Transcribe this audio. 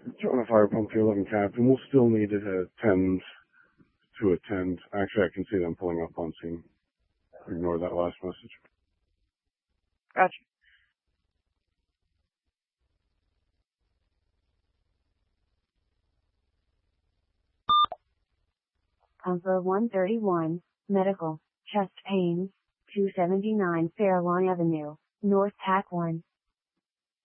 Throwing a fire pump to 11 Captain. We'll still need it at 10 to attend. Actually, I can see them pulling up on scene. Ignore that last message. Gotcha. Pumper 131, medical, chest pains, 279 Fairlawn Avenue, North Tack 1.